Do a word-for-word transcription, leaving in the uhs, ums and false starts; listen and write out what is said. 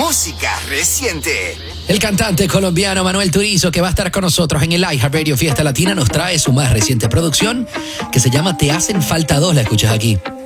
música reciente. El cantante colombiano Manuel Turizo, que va a estar con nosotros en el iHeartRadio Fiesta Latina, nos trae su más reciente producción que se llama Te hacen falta dos. La escuchas aquí.